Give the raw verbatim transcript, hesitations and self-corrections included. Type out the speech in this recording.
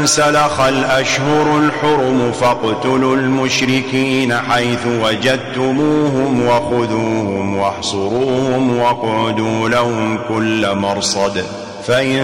انسلخ الأشهر الحرم فاقتلوا المشركين حيث وجدتموهم وخذوهم واحصروهم واقعدوا لهم كل مرصد فإن